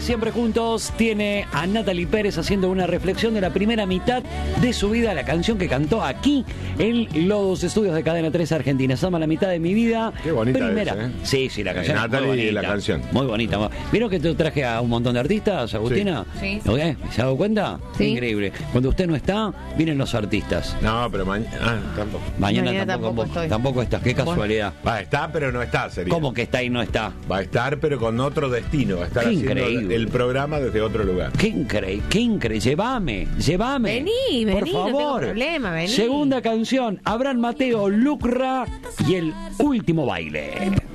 Siempre juntos tiene a Natalie Pérez haciendo una reflexión de la primera mitad de su vida, la canción que cantó aquí en los estudios de Cadena 3 Argentina. Se llama La mitad de mi vida. Qué bonita primera. Sí, la canción. Natalie muy bonita, y la canción. Muy bonita. ¿Vieron que te traje a un montón de artistas, Agustina? Sí. ¿Okay? ¿Se ha dado cuenta? Sí. Increíble. Cuando usted no está, vienen los artistas. No, pero mañana tampoco. Mañana tampoco estoy. Tampoco estás. Qué casualidad. Va a estar, pero no está, sería. ¿Cómo que está y no está? Va a estar, pero con otro destino. Va a estar Qué haciendo increíble. el programa desde otro lugar. Qué increíble. Llévame. Vení, por no tengo favor. problema, vení. Segunda canción, Abraham Mateo, Lucra y el último baile.